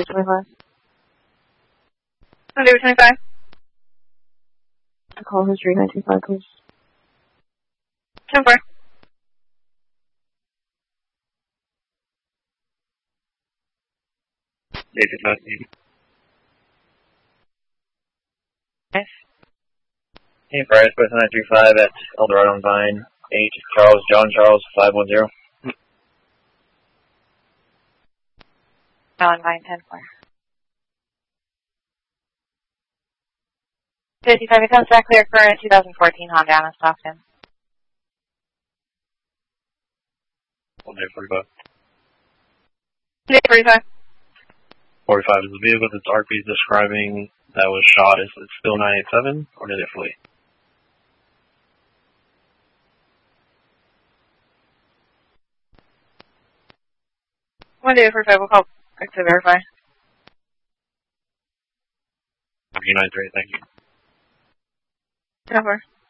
25. Monday 25. Call history 925, please. 10-4. David Matthew. Yes. Hey, Friday, Express 935 at Eldorado and Vine. 8 Charles, John Charles, 510. John Vine 10-4. 55 accounts back clear current 2014 Honda Anna Stockton. Monday 45. Monday 45. 45 is the vehicle that RP is describing that was shot. Is it still 987 or did it flee? Monday 45 will call back to verify. 393, thank you. 10-4.